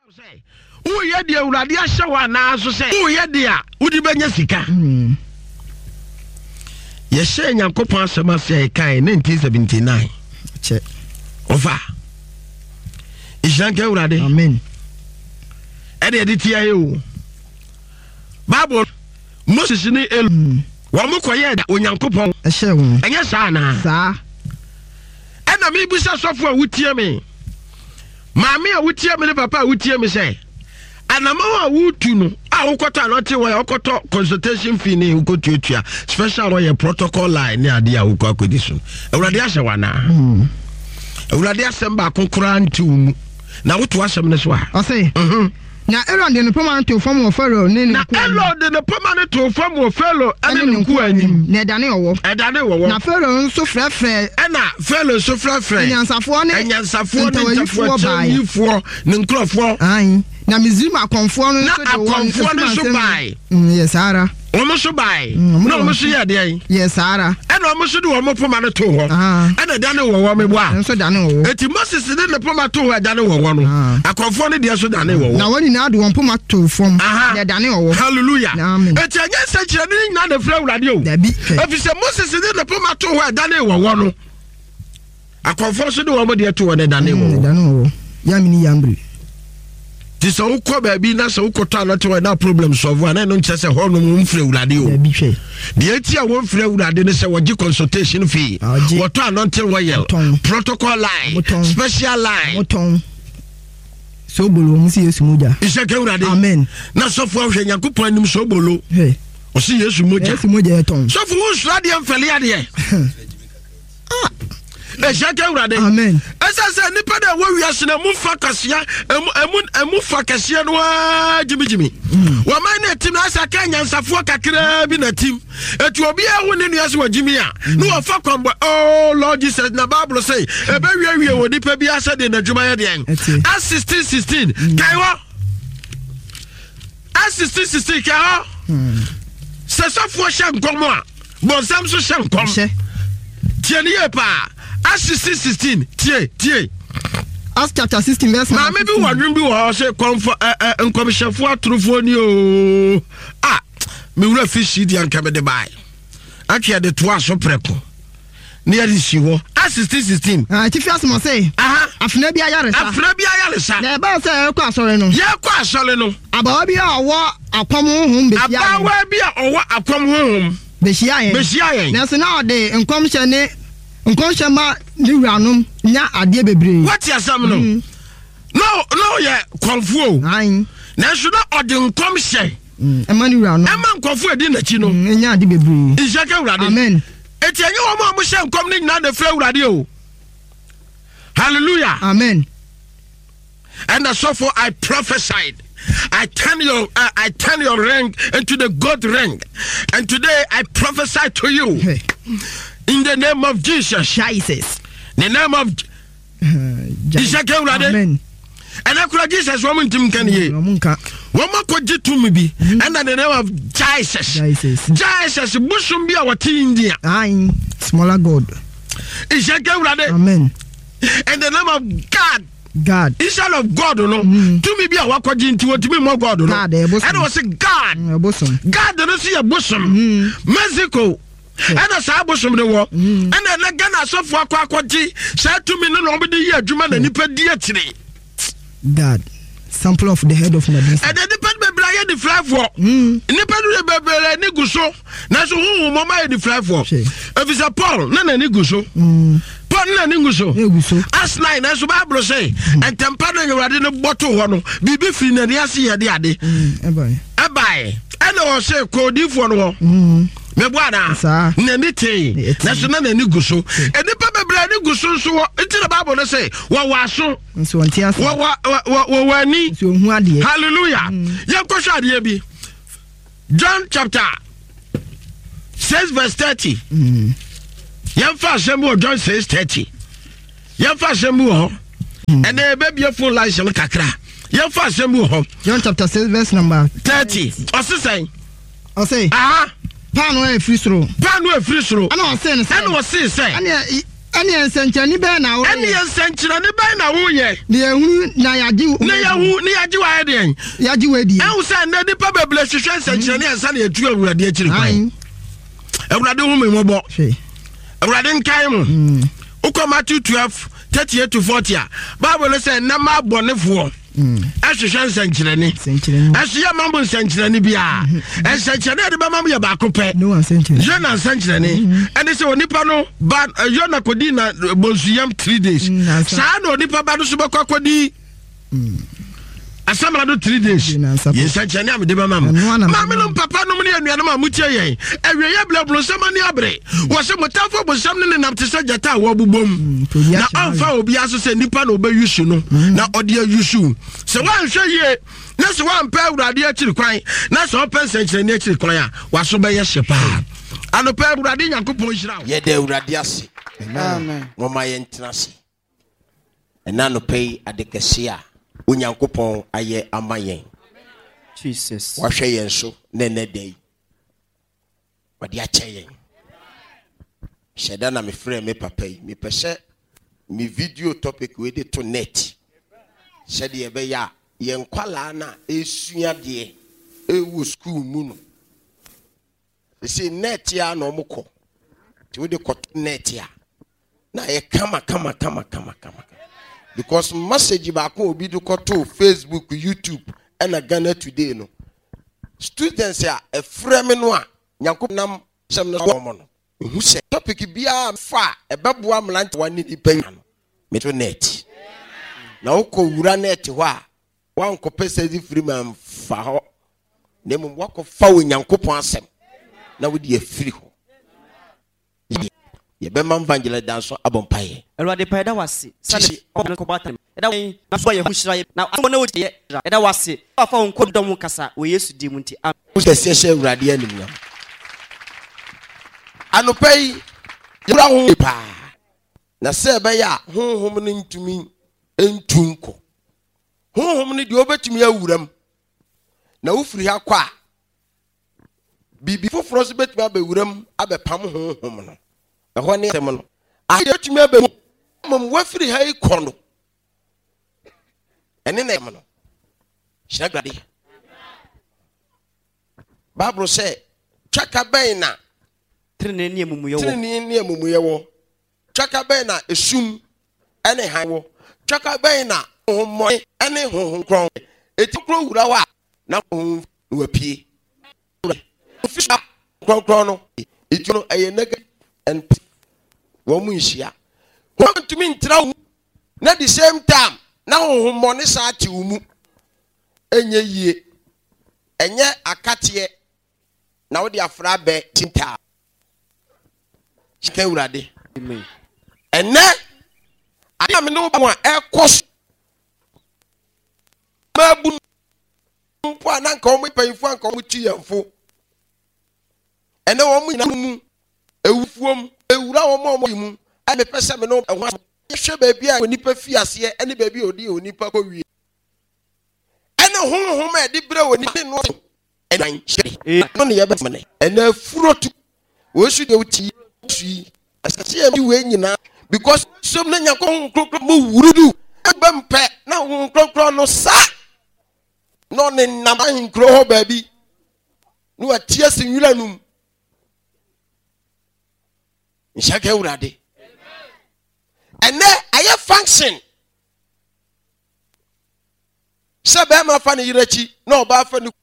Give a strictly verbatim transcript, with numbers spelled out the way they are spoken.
say who ye de awurade ahyewa na so say who ye de a wudi benya sika mm ye hye nyankopon asema say kan nineteen seventy-nine che over ishanke awurade amen e de de tia ye Bible Moses ni el wa mo koye da onyankopon e hye wo enye sa na sa e na me busa sofo a wutie me Mami a wutie me ne papa a wutie me say anama a wutu no a wokota no te wo ya wokoto consultation fee ni wokotuatua special royal protocol line ni ade a wokọ akodi so awurade ahye wana mm awurade asem ba konkora ntiwu na woto asem ne so a o say mhm na Aaron de no permanent to form of Pharaoh ne na Aaron de no permanent to form of Pharaoh ene ne ku anyim na edane owo edane owo na Pharaoh nso frefre ena Pharaoh so frefre enyansafo ne enyansafo ne ntafo chanyifo ne nkrofo ai na Misrim akonfo no so de akonfo no so bai yes ara omo so bai na omo so ye de yes ara ena omo so de omo permanent to ho ena dane owo me bo a nso dane owo eti Moses de ne permanent to ho dane owo no akonfo ne de so dane owo na woni na de won permanent to form de dane owo hallelujah eti anya se kire ni na de fra urade o efi se Moses de ne permanent to ho dane owo no akonfo so de omo de to ho dane owo dane owo ya mini yambre Tisa uko baby na sa uko ta na te na problem solve na no nche se ho no mfre urade o bi hwe de eti a wo mfre urade ne se wogi consultation fee woto anointing oil protocol line special line moton so bolo mu si Yesu moja ise ke urade amen na so fo hwe Yakobon anim so bolo he o si Yesu moja Yesu moja eton so fo wo surade mfele ade ah e shake urade amen esa se nipa da wo wiase na mu fa kasia emu emu emu fa kasia no jimi jimi wa man na tim asa ka nyansafo kakra bi na tim etu obi ehu ne nuase wa jimi a no wa fa kwambo oh Lord Jesus na Bible say e be wie wie wo nipa bi asa de na dwuma ye de as sixteen sixteen kaiwo as sixteen sixteen kaiwo se safo sha nkomo a bon sam so sha nkom tieni ye pa As sixteen sixteen tie tie As chapter sixteen verse na maybe wadwin bi wo say comfort eh nkomshefo atrofo ni o ah me wura fishi di anka me de bai akia de to aso preko ne ya si wo as sixteen sixteen ah ti fias mo say aha afna bi ayaresa afna bi ayaresa na ba say ko asore no ye ko asore no abawa bi a wo akwam honhom be fia abawa bi a owo akwam honhom be fia yen be fia yen na so na de nkomhye ne nkonhye ma liwranom nya ade bebre what you say no no no ye konfuo ai na so na ode nkomhye e ma liwranom e ma nkonfuo edi na chi no nya ade bebre isaka urade amen eti enye wo mo mo hye nkom ni na de fra urade o hallelujah amen and so for I prophesied I turn your uh, I turn your ring into the God ring and today I prophesy to you hey. In the name of Jesus. Jesus. The name of Jesus. Amen. And I could Jesus woman Tim can ye. Woman could get to me be. And the name of Jesus. Jesus. Jesus. Bushum be our tea India. I smaller God. Amen. And the name of God. God. Instead of God, no. To me be a walk into what to be more God. God. And I was a God. God don't see a bosom. Mexico. And a sabosom the war, and a Gana so for quality, said to me no over the year, Juman and Nipper dear today. God, sample of the head of my business. And the dependent Brian the fly for Nipper and Niguso, Naso who Mama the fly for. If it's a Paul, none and Niguso, Paul and Niguso, as nine as Bible say, and Tampana you are in a bottle one, be beefing and Yassi at the Addy. I buy, and I was say, Cody for one. Me bwana na nite na so na ni guso e ni pa bebra ni guso so enti na Bible na say wa waso nso ntia wa wa wa wani nso hu ade hallelujah ye ko hwa ade bi John chapter six verse thirty mm ye fa asemu John six thirty ye fa asemu ho and e be beautiful license kakra ye fa asemu ho John chapter six verse number thirty o se say o say aha Pano e free throw. Pano e free throw. Ana o say say. Ana o say say. Ana Ani ensenchani be na wo. Ani ensenchani be na wo ye. Ne ehu na yaji. Ne yahu ne yaji wa eden. Yaji wedi. E hu say na nipa beble hwehwe ensenchani ansa na etu awurade akiri kwan. Awurade hu me mobo. Awurade nkai mu. Uko Matthew twelve thirty-eight to forty. Bible say na ma bonefo. Ahwehwe ensenchani. Ahwehwe mambo ensenchani bia. Ensenchani de ba mambo ya ba kope. No ensenchani. Je na ensenchani. And say onipa no ba yo na kodi na bonsuyam three days. Sa na onipa ba no so be kwakodi. Asamra do three days. Ensenchani am de ba mambo. Mama no papa no ne anuanom amutie yen. Awiye blablo samani abre. Wo se motafo bosam ne nam te sajata wo bubom. Na anfa obi aso se nipa no be yusu no. Na ode yusu. Se wan hwe ye na se wan pa awurade akiri kwan na se open ensenchani akiri kwan a waso be ye hyepa. Ano pa awurade Nyankopon hira. Ye de awurade ase. Amen. Mo ma ye ntena se. Ena no pay adekese a Onyankopon aye amayen. Jesus. Wa hwe yen so na na dai. Wadi ache yen. Sheda na me frɛ me papa yi. Me pese me video topic we dey to net. Shede ye be ya yen kwala na esua de e wo school mu no. Say net ya na omukọ. Ti we dey net ya. Na ye kama kama kama kama kama. Because message ba ko obi do ko to Facebook, YouTube and a Ghana Today no. Students ya e frame no a Nyankopon nam sem no mo no. Hu se topic bia fa e beboa mlant wani di pan no. Me to net. Na uko wura net ho a wan ko pesa di free man fa ho. Na mum wako fa wo Nyankopon asem. Na wo di e free ho. Ye be man vangela danso abompaye. Elwade pa eda wase. Sane ko batem. Eda na so ye hu hira na amo na wo ye. Eda wase. Afa won kodom kasa wo Yesu di mu nti. Wo se se Awurade anim na. Anopai yura ho pa. Na se be ya honhom ne ntumi entunko. Honhom ne de obetumi awuram. Na wo firi ha kwa. Bibi foforo so betumi abewuram abepam honhom no. Ehwo ne tem no. Ayetumi abemu mom wafiri ha ikono. Ene na em no. Shagrade. Bible say twaka ben na trene ne emumuye wo. Trene ne emumuye wo. Twaka ben na esum ene han wo. Twaka ben na homo ene honhom kron. Eti kro wura wa na honhom wapie. Ofisa kron kron no. Eti no eye nega and womu nhia. Want to mean traw na the same time na honhom money sa ati umu. Enye yie. Enye akatie na wo de afra be tinta. Shike urade. Amen. Ene ade me no ba mo ekos. Mabu mpo ananka o mo panfo anka o mo ti yamfo. Ene wo mu na mu ewufuom ewura wo mo mo yimu. I me pesa me no ehwa hwe ba bia onipa fi ase ene ba bia odi onipa ko wie ene honhom e de bre woni no enan hye no ne ye ba mane ene furotu wo su de uti sui asase e we nyina because som na nyakon krokro mo wurudu ba mpe na hon krokro no sa no ne nam ahin kro ho ba bi no atia senwura num nshaka urade. And then I function. Sabema fani yirachi no ba fani